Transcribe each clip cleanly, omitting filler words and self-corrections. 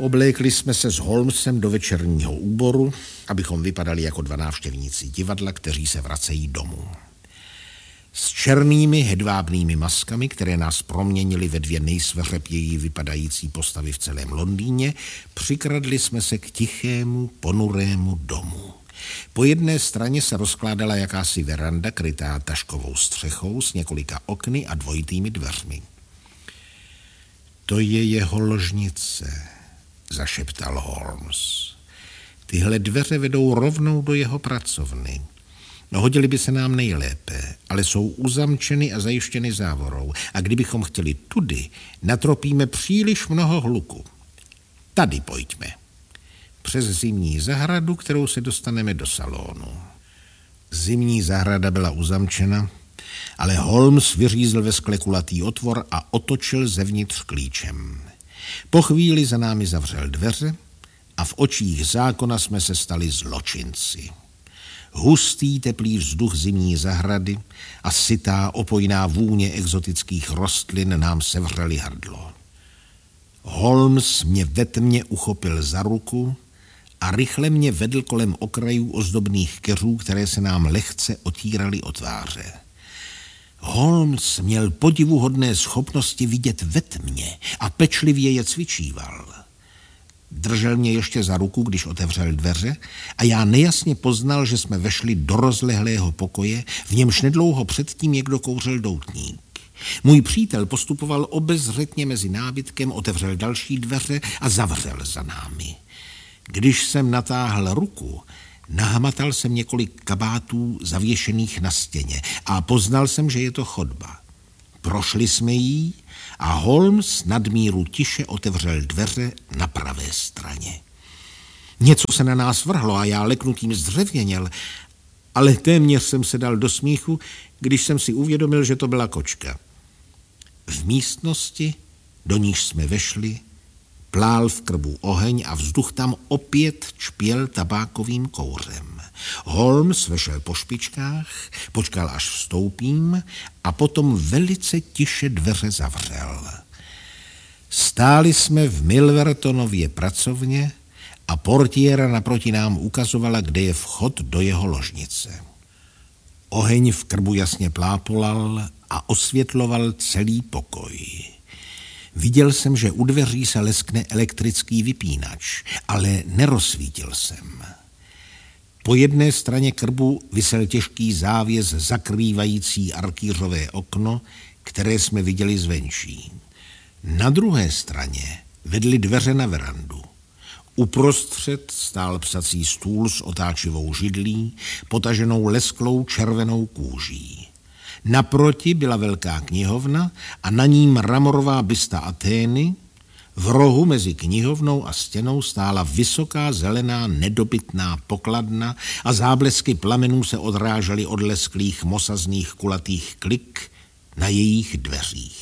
Oblékli jsme se s Holmesem do večerního úboru, abychom vypadali jako dva návštěvníci divadla, kteří se vracejí domů. S černými hedvábnými maskami, které nás proměnily ve dvě nejsveřepěji vypadající postavy v celém Londýně, přikradli jsme se k tichému, ponurému domu. Po jedné straně se rozkládala jakási veranda krytá taškovou střechou s několika okny a dvojitými dveřmi. To je jeho ložnice, zašeptal Holmes. Tyhle dveře vedou rovnou do jeho pracovny. No, hodily by se nám nejlépe, ale jsou uzamčeny a zajištěny závorou. A kdybychom chtěli tudy, natropíme příliš mnoho hluku. Tady pojďme. Přes zimní zahradu, kterou se dostaneme do salonu. Zimní zahrada byla uzamčena, ale Holmes vyřízl ve skle kulatý otvor a otočil zevnitř klíčem. Po chvíli za námi zavřel dveře a v očích zákona jsme se stali zločinci. Hustý teplý vzduch zimní zahrady a sytá opojná vůně exotických rostlin nám sevřely hrdlo. Holmes mě ve tmě uchopil za ruku a rychle mě vedl kolem okrajů ozdobných keřů, které se nám lehce otíraly o tváře. Holmes měl podivuhodné schopnosti vidět ve tmě a pečlivě je cvičíval. Držel mě ještě za ruku, když otevřel dveře a já nejasně poznal, že jsme vešli do rozlehlého pokoje, v němž nedlouho předtím někdo kouřil doutník. Můj přítel postupoval obezřetně mezi nábytkem, otevřel další dveře a zavřel za námi. Když jsem natáhl ruku, nahmatal jsem několik kabátů zavěšených na stěně a poznal jsem, že je to chodba. Prošli jsme jí a Holmes nadmíru tiše otevřel dveře na pravé straně. Něco se na nás vrhlo a já leknutím zdřevěněl, ale téměř jsem se dal do smíchu, když jsem si uvědomil, že to byla kočka. V místnosti, do níž jsme vešli, plál v krbu oheň a vzduch tam opět čpěl tabákovým kouřem. Holmes vešel po špičkách, počkal, až vstoupím a potom velice tiše dveře zavřel. Stáli jsme v Milvertonově pracovně a portiéra naproti nám ukazovala, kde je vchod do jeho ložnice. Oheň v krbu jasně plápolal a osvětloval celý pokoj. Viděl jsem, že u dveří se leskne elektrický vypínač, ale nerozsvítil jsem. Po jedné straně krbu visel těžký závěs zakrývající arkýřové okno, které jsme viděli zvenčí. Na druhé straně vedly dveře na verandu. Uprostřed stál psací stůl s otáčivou židlí, potaženou lesklou červenou kůží. Naproti byla velká knihovna a na ní mramorová bysta Athény. V rohu mezi knihovnou a stěnou stála vysoká zelená nedobytná pokladna a záblesky plamenů se odrážely od lesklých mosazných kulatých klik na jejich dveřích.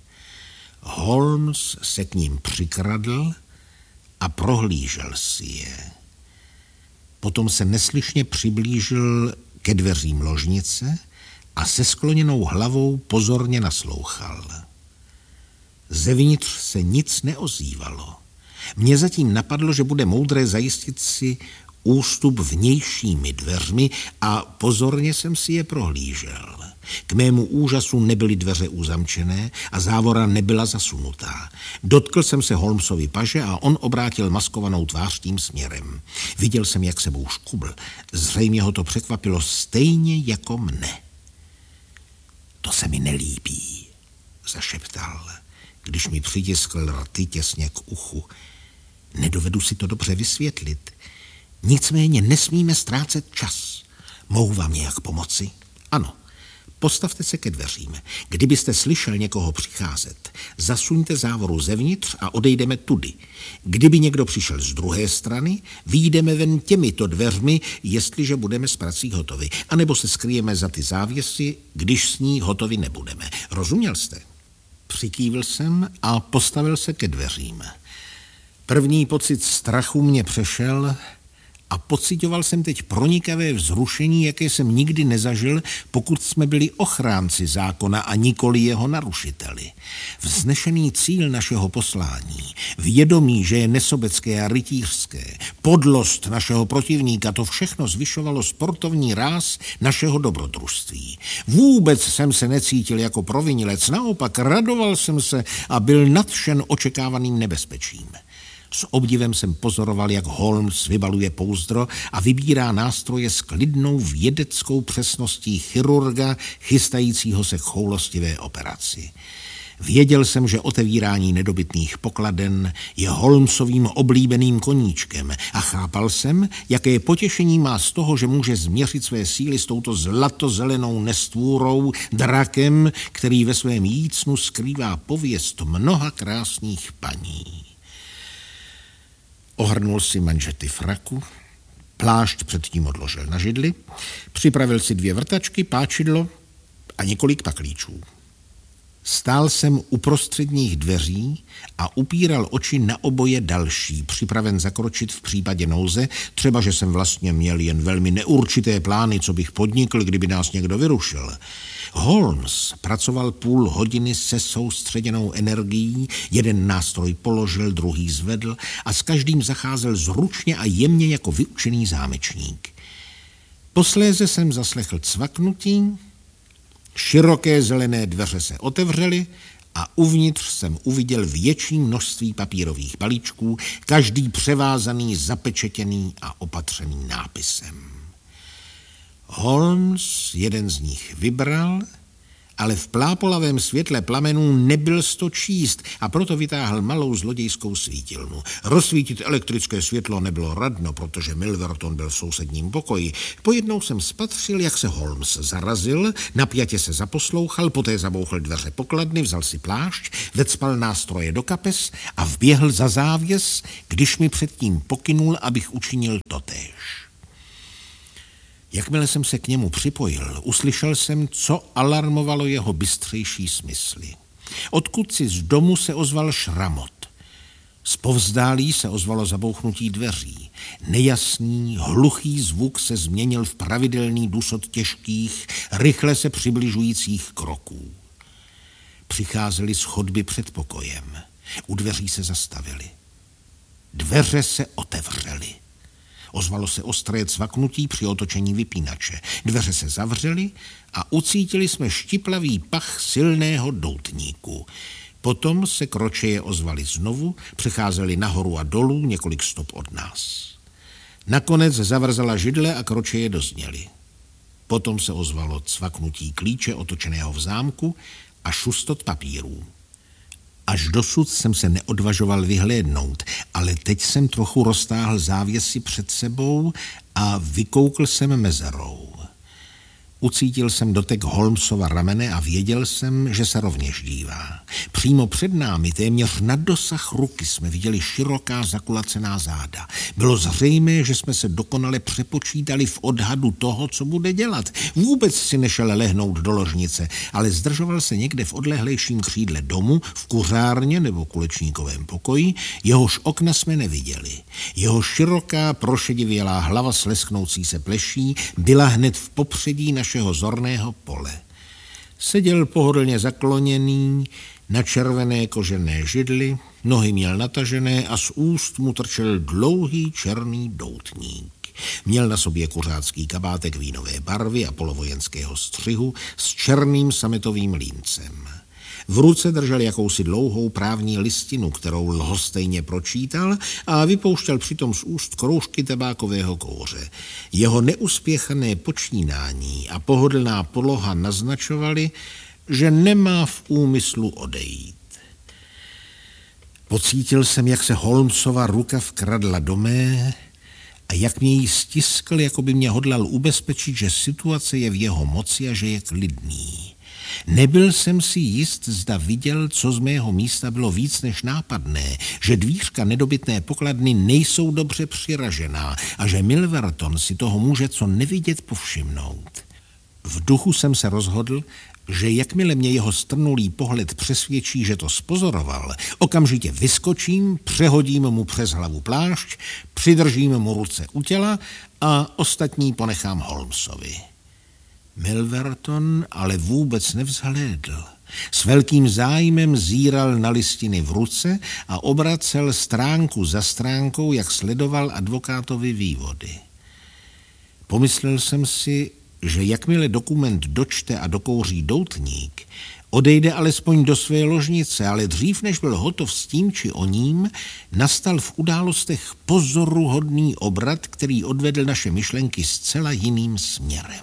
Holmes se k ním přikradl a prohlížel si je. Potom se neslyšně přiblížil ke dveřím ložnice a se skloněnou hlavou pozorně naslouchal. Zevnitř se nic neozývalo. Mně zatím napadlo, že bude moudré zajistit si ústup vnějšími dveřmi a pozorně jsem si je prohlížel. K mému úžasu nebyly dveře uzamčené a závora nebyla zasunutá. Dotkl jsem se Holmesovy paže a on obrátil maskovanou tvář tím směrem. Viděl jsem, jak sebou škubl. Zřejmě ho to překvapilo stejně jako mne. To se mi nelíbí, zašeptal, když mi přitiskl rty těsně k uchu. Nedovedu si to dobře vysvětlit. Nicméně nesmíme ztrácet čas. Mohu vám nějak pomoci? Ano. Postavte se ke dveřím. Kdybyste slyšel někoho přicházet, zasuňte závoru zevnitř a odejdeme tudy. Kdyby někdo přišel z druhé strany, vyjdeme ven těmito dveřmi, jestliže budeme s prací hotovi. A nebo se skryjeme za ty závěsy, když s ní hotovi nebudeme. Rozuměl jste? Přikývl jsem a postavil se ke dveřím. První pocit strachu mě přešel a pocitoval jsem teď pronikavé vzrušení, jaké jsem nikdy nezažil, pokud jsme byli ochránci zákona a nikoli jeho narušiteli. Vznešený cíl našeho poslání, vědomí, že je nesobecké a rytířské, podlost našeho protivníka, to všechno zvyšovalo sportovní ráz našeho dobrodružství. Vůbec jsem se necítil jako provinilec, naopak radoval jsem se a byl nadšen očekávaným nebezpečím. S obdivem jsem pozoroval, jak Holmes vybaluje pouzdro a vybírá nástroje s klidnou vědeckou přesností chirurga, chystajícího se k choulostivé operaci. Věděl jsem, že otevírání nedobytných pokladen je Holmesovým oblíbeným koníčkem a chápal jsem, jaké potěšení má z toho, že může změřit své síly s touto zlatozelenou nestvůrou, drakem, který ve svém jícnu skrývá pověst mnoha krásných paní. Ohrnul si manžety fraku, plášť předtím odložil na židli, připravil si 2 vrtačky, páčidlo a několik paklíčů. Stál jsem u prostředních dveří a upíral oči na oboje další, připraven zakročit v případě nouze, třeba že jsem vlastně měl jen velmi neurčité plány, co bych podnikl, kdyby nás někdo vyrušil. Holmes pracoval půl hodiny se soustředěnou energií, jeden nástroj položil, druhý zvedl a s každým zacházel zručně a jemně jako vyučený zámečník. Posléze jsem zaslechl cvaknutí, široké zelené dveře se otevřely a uvnitř jsem uviděl větší množství papírových balíčků, každý převázaný, zapečetěný a opatřený nápisem. Holmes jeden z nich vybral, ale v plápolavém světle plamenů nebyl to číst a proto vytáhl malou zlodějskou svítilnu. Rozsvítit elektrické světlo nebylo radno, protože Milverton byl v sousedním pokoji. Pojednou jsem spatřil, jak se Holmes zarazil, napjatě se zaposlouchal, poté zabouchl dveře pokladny, vzal si plášť, vecpal nástroje do kapes a vběhl za závěs, když mi předtím pokynul, abych učinil totéž. Jakmile jsem se k němu připojil, uslyšel jsem, co alarmovalo jeho bystřejší smysly. Odkudsi z domu se ozval šramot. Zpovzdálí se ozvalo zabouchnutí dveří. Nejasný, hluchý zvuk se změnil v pravidelný dusot těžkých, rychle se přibližujících kroků. Přicházely z chodby před pokojem. U dveří se zastavili. Dveře se otevřely. Ozvalo se ostré cvaknutí při otočení vypínače. Dveře se zavřely a ucítili jsme štiplavý pach silného doutníku. Potom se kročeje ozvaly znovu, přecházely nahoru a dolů několik stop od nás. Nakonec zavrzala židle a kročeje dozněly. Potom se ozvalo cvaknutí klíče otočeného v zámku a šustot papírů. Až dosud jsem se neodvažoval vyhlédnout, ale teď jsem trochu roztáhl závěsy před sebou a vykoukl jsem mezerou. Ucítil jsem dotek Holmesova ramene a věděl jsem, že se rovněž dívá. Přímo před námi, téměř na dosah ruky, jsme viděli široká zakulacená záda. Bylo zřejmé, že jsme se dokonale přepočítali v odhadu toho, co bude dělat. Vůbec si nešel lehnout do ložnice, ale zdržoval se někde v odlehlejším křídle domu, v kuřárně nebo kulečníkovém pokoji, jehož okna jsme neviděli. Jeho široká, prošedivělá hlava s lesknoucí se pleší byla hned v popředí našeho zorného pole. Seděl pohodlně zakloněný na červené kožené židli, nohy měl natažené a z úst mu trčel dlouhý černý doutník. Měl na sobě kuřácký kabátek vínové barvy a polovojenského střihu s černým sametovým límcem. V ruce držel jakousi dlouhou právní listinu, kterou lhostejně pročítal a vypouštěl přitom z úst kroužky tabákového kouře. Jeho neuspěchané počínání a pohodlná poloha naznačovaly, že nemá v úmyslu odejít. Pocítil jsem, jak se Holmesova ruka vkradla do mé a jak mě jí stiskl, jako by mě hodlal ubezpečit, že situace je v jeho moci a že je klidný. Nebyl jsem si jist, zda viděl, co z mého místa bylo víc než nápadné, že dvířka nedobytné pokladny nejsou dobře přiražená a že Milverton si toho může co nevidět povšimnout. V duchu jsem se rozhodl, že jakmile mě jeho strnulý pohled přesvědčí, že to spozoroval, okamžitě vyskočím, přehodím mu přes hlavu plášť, přidržím mu ruce u těla a ostatní ponechám Holmesovi. Milverton ale vůbec nevzhlédl. S velkým zájmem zíral na listiny v ruce a obracel stránku za stránkou, jak sledoval advokátovi vývody. Pomyslel jsem si, že jakmile dokument dočte a dokouří doutník, odejde alespoň do své ložnice, ale dřív, než byl hotov s tím či oním, nastal v událostech pozoruhodný obrat, který odvedl naše myšlenky zcela jiným směrem.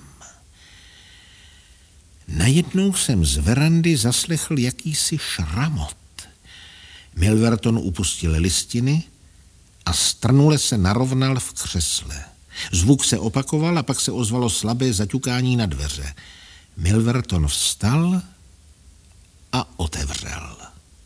Najednou jsem z verandy zaslechl jakýsi šramot. Milverton upustil listiny a strnule se narovnal v křesle. Zvuk se opakoval a pak se ozvalo slabé zaťukání na dveře. Milverton vstal a otevřel.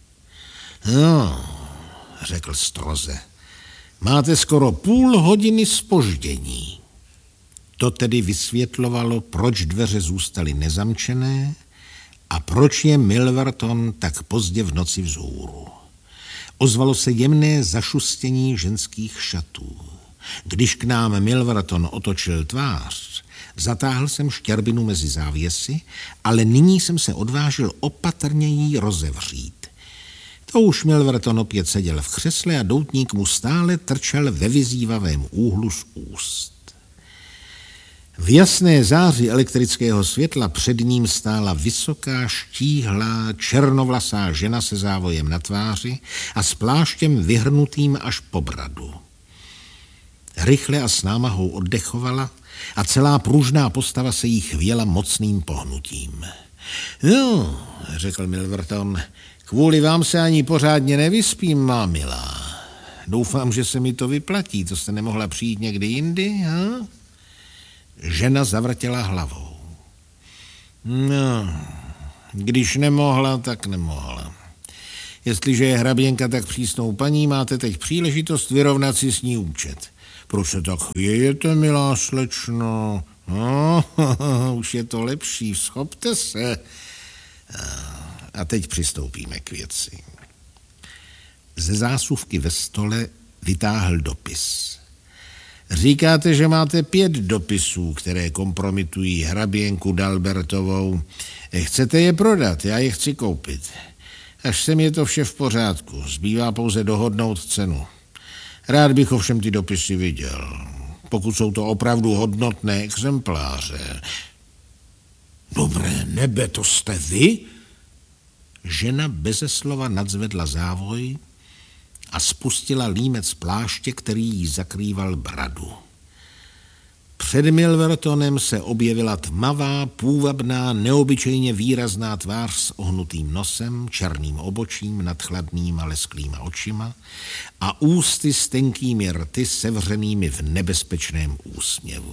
No, řekl stroze, máte skoro půl hodiny zpoždění. To tedy vysvětlovalo, proč dveře zůstaly nezamčené a proč je Milverton tak pozdě v noci vzhůru. Ozvalo se jemné zašustění ženských šatů. Když k nám Milverton otočil tvář, zatáhl jsem štěrbinu mezi závěsy, ale nyní jsem se odvážil opatrně jí rozevřít. To už Milverton opět seděl v křesle a doutník mu stále trčel ve vyzývavém úhlu z úst. V jasné záři elektrického světla před ním stála vysoká, štíhlá, černovlasá žena se závojem na tváři a s pláštěm vyhrnutým až po bradu. Rychle a s námahou oddechovala a celá pružná postava se jí chvěla mocným pohnutím. No, řekl Milverton, kvůli vám se ani pořádně nevyspím, má milá. Doufám, že se mi to vyplatí, to jste nemohla přijít někdy jindy, ha? Žena zavrtěla hlavou. No, když nemohla, tak nemohla. Jestliže je hraběnka tak přísnou paní, máte teď příležitost vyrovnat si s ní účet. Proč se tak chvějete, milá slečno? No, už je to lepší, schopte se. A teď přistoupíme k věci. Ze zásuvky ve stole vytáhl dopis. Říkáte, že máte 5 dopisů, které kompromitují hraběnku Dalbertovou. Chcete je prodat, já je chci koupit. Až sem je to vše v pořádku, zbývá pouze dohodnout cenu. Rád bych ovšem ty dopisy viděl, pokud jsou to opravdu hodnotné exempláře. Dobré nebe, to jste vy? Žena beze slova nadzvedla závoj a spustila límec pláště, který jí zakrýval bradu. Před Milvertonem se objevila tmavá, půvabná, neobyčejně výrazná tvář s ohnutým nosem, černým obočím, nad chladnýma lesklýma očima a ústy s tenkými rty sevřenými v nebezpečném úsměvu.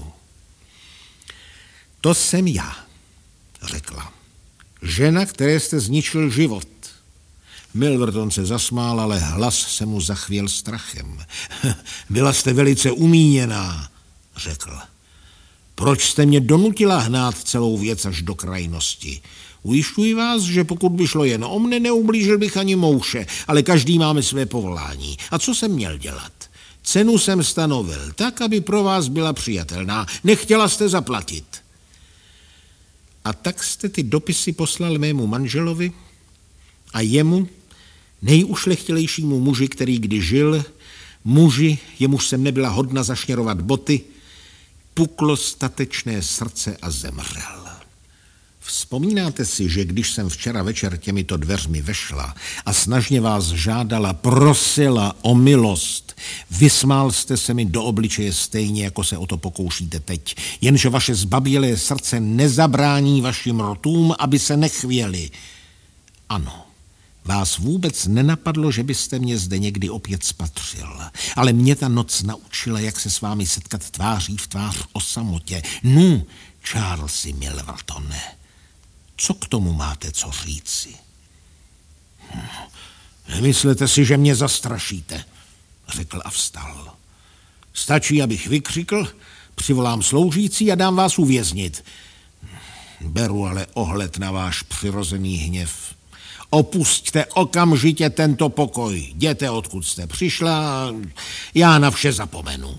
To jsem já, řekla. Žena, které jste zničil život. Milverton se zasmál, ale hlas se mu zachvěl strachem. Byla jste velice umíněná, řekl. Proč jste mě donutila hnát celou věc až do krajnosti? Ujišťuji vás, že pokud by šlo jen o mne, neublížil bych ani mouše, ale každý máme své povolání. A co jsem měl dělat? Cenu jsem stanovil tak, aby pro vás byla přijatelná. Nechtěla jste zaplatit. A tak jste ty dopisy poslal mému manželovi a jemu, nejušlechtilejšímu muži, který kdy žil, muži, jemuž jsem nebyla hodna zašněrovat boty, puklo statečné srdce a zemřel. Vzpomínáte si, že když jsem včera večer těmito dveřmi vešla a snažně vás žádala, prosila o milost, vysmál jste se mi do obličeje stejně, jako se o to pokoušíte teď, jenže vaše zbabělé srdce nezabrání vašim rtům, aby se nechvěli. Ano, vás vůbec nenapadlo, že byste mě zde někdy opět spatřil, ale mě ta noc naučila, jak se s vámi setkat tváří v tvář o samotě. Nu, Charlesi Milvertone, co k tomu máte co říci? Nemyslete si, že mě zastrašíte, řekl a vstal. Stačí, abych vykřikl, přivolám sloužící a dám vás uvěznit. Beru ale ohled na váš přirozený hněv. Opusťte okamžitě tento pokoj. Jděte, odkud jste přišla, já na vše zapomenu.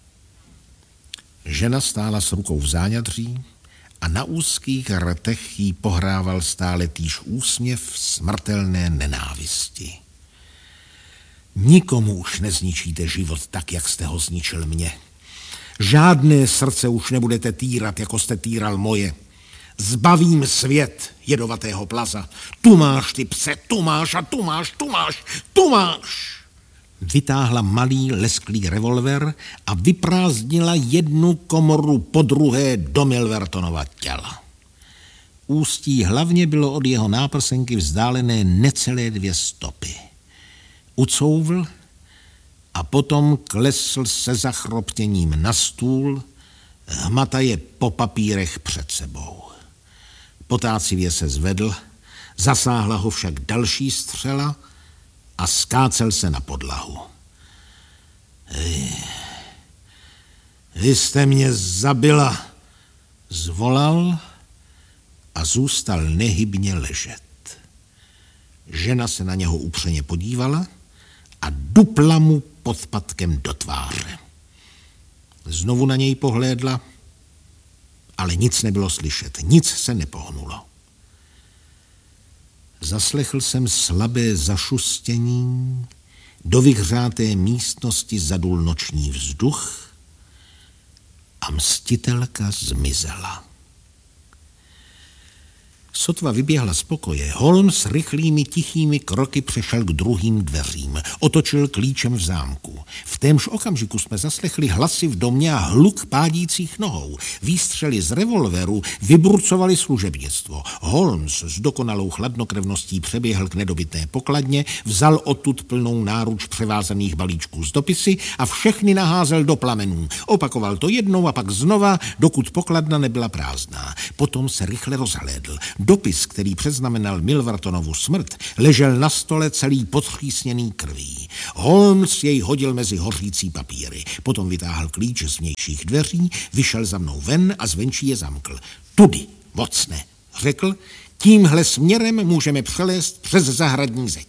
Žena stála s rukou v záňadří a na úzkých rtech jí pohrával stále týž úsměv smrtelné nenávisti. Nikomu už nezničíte život tak, jak jste ho zničil mě. Žádné srdce už nebudete týrat, jako jste týral moje. Zbavím svět jedovatého plaza. Tu máš, ty pse, tu máš a tu máš, tu máš, tu máš. Vytáhla malý lesklý revolver a vyprázdnila jednu komoru po druhé do Milvertonova těla. Ústí hlavně bylo od jeho náprsenky vzdálené necelé 2 stopy. Ucouvl a potom klesl se zachroptěním na stůl, hmataje po papírech před sebou. Potácivě se zvedl, zasáhla ho však další střela a skácel se na podlahu. Vy jste mě zabila, zvolal a zůstal nehybně ležet. Žena se na něho upřeně podívala a dupla mu podpatkem do tváře. Znovu na něj pohlédla, ale nic nebylo slyšet, nic se nepohnulo. Zaslechl jsem slabé zašustění, do vyhřáté místnosti zadul noční vzduch a mstitelka zmizela. Sotva vyběhla z pokoje, Holmes rychlými tichými kroky přešel k druhým dveřím. Otočil klíčem v zámku. V témž okamžiku jsme zaslechli hlasy v domě a hluk pádících nohou. Výstřely z revolveru vybrucovali služebnictvo. Holmes s dokonalou chladnokrevností přeběhl k nedobytné pokladně, vzal odtud plnou náruč převázaných balíčků s dopisy a všechny naházel do plamenů. Opakoval to jednou a pak znova, dokud pokladna nebyla prázdná. Potom se rychle rozhlédl. Dopis, který předznamenal Milvertonovu smrt, ležel na stole celý podchřísněný krví. Holmes jej hodil mezi hořící papíry. Potom vytáhl klíč z vnějších dveří, vyšel za mnou ven a zvenčí je zamkl. Tudy, mocne, řekl, tímhle směrem můžeme přelézt přes zahradní zeď.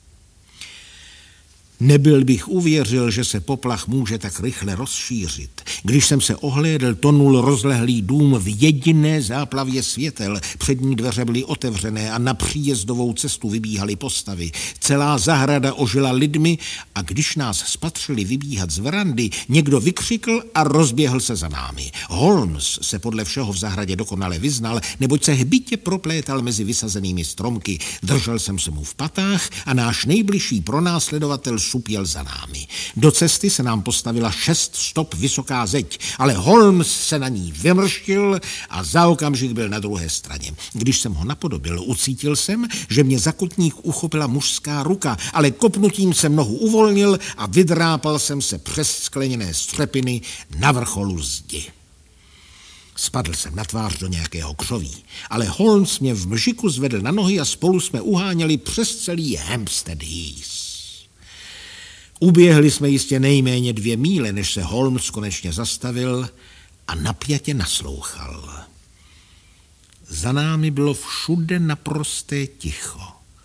Nebyl bych uvěřil, že se poplach může tak rychle rozšířit. Když jsem se ohlédl, tonul rozlehlý dům v jediné záplavě světel. Přední dveře byly otevřené a na příjezdovou cestu vybíhaly postavy. Celá zahrada ožila lidmi a když nás spatřili vybíhat z verandy, někdo vykřikl a rozběhl se za námi. Holmes se podle všeho v zahradě dokonale vyznal, neboť se hbitě proplétal mezi vysazenými stromky. Držel jsem se mu v patách a náš nejbližší pronásledovatel supěl za námi. Do cesty se nám postavila 6 stop vysoká zeď, ale Holmes se na ní vymrštil a za okamžik byl na druhé straně. Když jsem ho napodobil, ucítil jsem, že mě za kotník uchopila mužská ruka, ale kopnutím jsem nohu uvolnil a vydrápal jsem se přes skleněné střepiny na vrcholu zdi. Spadl jsem na tvář do nějakého křoví, ale Holmes mě v mžiku zvedl na nohy a spolu jsme uháněli přes celý Hampstead Heath. Uběhli jsme jistě nejméně 2 míle, než se Holmes konečně zastavil a napjatě naslouchal. Za námi bylo všude naprosté ticho.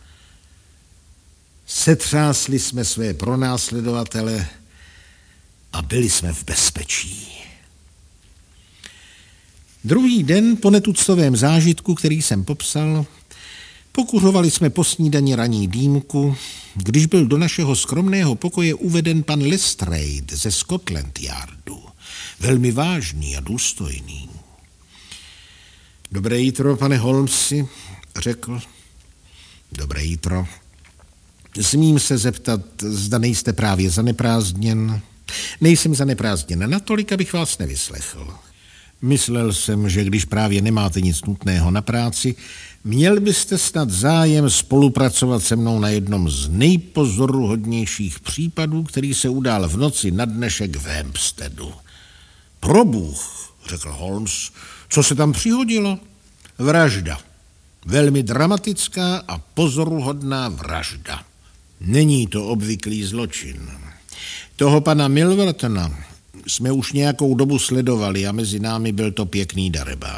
Setřásli jsme své pronásledovatele a byli jsme v bezpečí. Druhý den po netuctovém zážitku, který jsem popsal, pokuřovali jsme po snídani ranní dýmku, když byl do našeho skromného pokoje uveden pan Lestrade ze Scotland Yardu. Velmi vážný a důstojný. Dobré jitro, pane Holmesi, řekl. Dobré jitro. Smím se zeptat, zda nejste právě zaneprázdněn? Nejsem zaneprázdněn natolik, abych vás nevyslechl. Myslel jsem, že když právě nemáte nic nutného na práci, měl byste snad zájem spolupracovat se mnou na jednom z nejpozoruhodnějších případů, který se udál v noci na dnešek v Hampsteadu. Probůh, řekl Holmes, co se tam přihodilo? Vražda. Velmi dramatická a pozoruhodná vražda. Není to obvyklý zločin. Toho pana Milvertona jsme už nějakou dobu sledovali a mezi námi byl to pěkný darebák.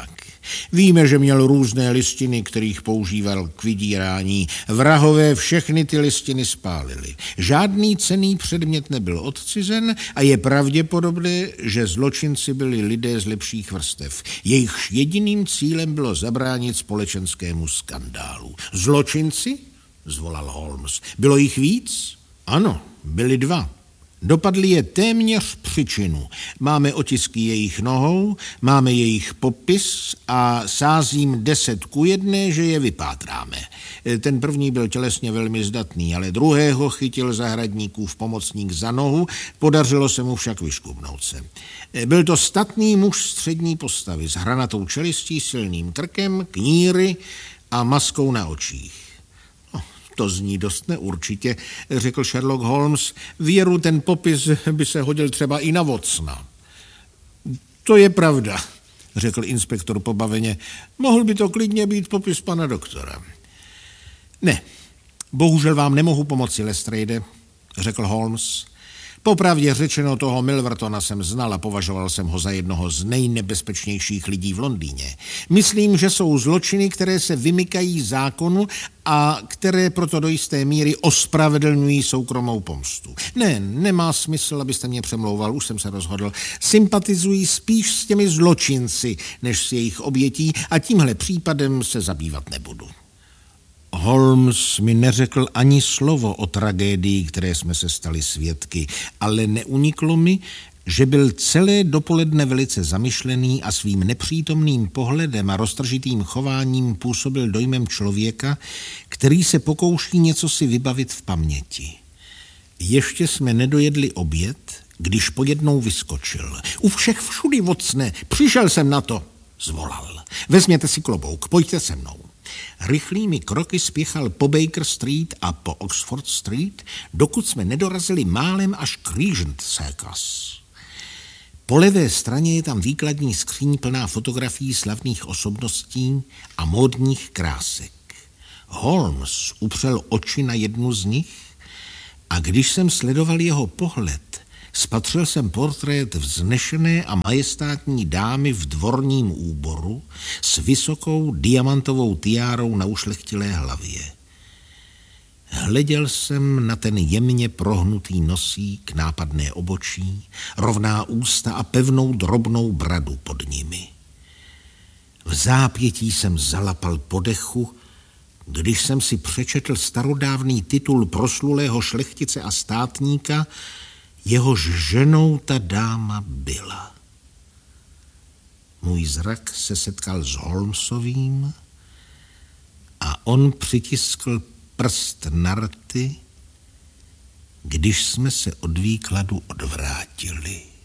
Víme, že měl různé listiny, kterých používal k vydírání. Vrahové všechny ty listiny spálili. Žádný cenný předmět nebyl odcizen a je pravděpodobné, že zločinci byli lidé z lepších vrstev. Jejichž jediným cílem bylo zabránit společenskému skandálu. Zločinci? Zvolal Holmes. Bylo jich víc? Ano, byli 2. Dopadli je téměř při činu. Máme otisky jejich nohou, máme jejich popis a sázím 10:1, že je vypátráme. Ten první byl tělesně velmi zdatný, ale druhého chytil zahradníkův pomocník za nohu, podařilo se mu však vyškubnout se. Byl to statný muž střední postavy s hranatou čelistí, silným krkem, kníry a maskou na očích. To zní dost neurčitě, řekl Sherlock Holmes. Věru, ten popis by se hodil třeba i na Watsona. To je pravda, řekl inspektor pobaveně. Mohl by to klidně být popis pana doktora. Ne, bohužel vám nemohu pomoci, Lestrade, řekl Holmes. Popravdě řečeno, toho Milvertona jsem znal a považoval jsem ho za jednoho z nejnebezpečnějších lidí v Londýně. Myslím, že jsou zločiny, které se vymykají zákonu a které proto do jisté míry ospravedlňují soukromou pomstu. Ne, nemá smysl, abyste mě přemlouval, už jsem se rozhodl. Sympatizují spíš s těmi zločinci, než s jejich obětí a tímhle případem se zabývat nebudu. Holmes mi neřekl ani slovo o tragédii, které jsme se stali svědky, ale neuniklo mi, že byl celé dopoledne velice zamyšlený a svým nepřítomným pohledem a roztržitým chováním působil dojmem člověka, který se pokouší něco si vybavit v paměti. Ještě jsme nedojedli oběd, když pojednou vyskočil. U všech všudy, Watsone, přišel jsem na to, zvolal. Vezměte si klobouk, pojďte se mnou. Rychlými kroky spěchal po Baker Street a po Oxford Street, dokud jsme nedorazili málem až k Regent Circus. Po levé straně je tam výkladní skříň plná fotografií slavných osobností a módních krásek. Holmes upřel oči na jednu z nich a když jsem sledoval jeho pohled, spatřil jsem portrét vznešené a majestátní dámy v dvorním úboru s vysokou diamantovou tiárou na ušlechtilé hlavě. Hleděl jsem na ten jemně prohnutý nosík, nápadné obočí, rovná ústa a pevnou drobnou bradu pod nimi. V zápětí jsem zalapal po dechu, když jsem si přečetl starodávný titul proslulého šlechtice a státníka, jehož ženou ta dáma byla. Můj zrak se setkal s Holmesovým a on přitiskl prst na rty, když jsme se od výkladu odvrátili.